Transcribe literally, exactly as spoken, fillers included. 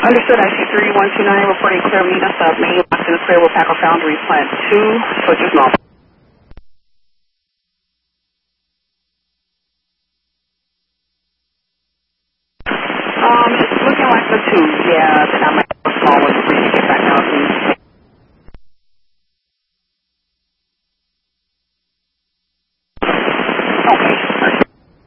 Understood, I C three one two nine, reporting clear Mina sub main box in the clear with Packer Foundry plant two, switches normal. Um, it's looking like the two, yeah, then I might